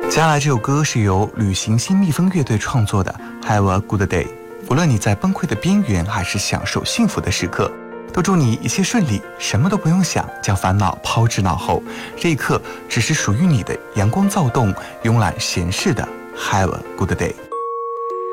接下来这首歌是由旅行新蜜蜂乐队创作的 Have a Good Day。 无论你在崩溃的边缘还是享受幸福的时刻，都祝你一切顺利，什么都不用想，将烦恼抛之脑后，这一刻只是属于你的阳光躁动慵懒闲适的 Have a Good Day。